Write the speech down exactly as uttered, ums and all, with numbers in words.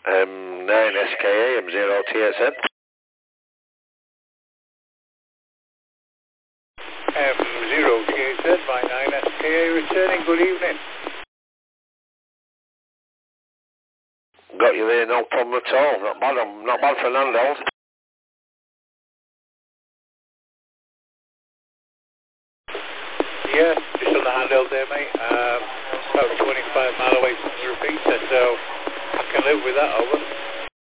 M nine S K A, M zero T S N. M zero T S N, my nine S K A returning, good evening. Got you there, no problem at all. Not bad, I'm not bad for an handheld. Yeah, just on the handheld there, mate. Um, about twenty-five mile away from the repeater, so I can live with that, over.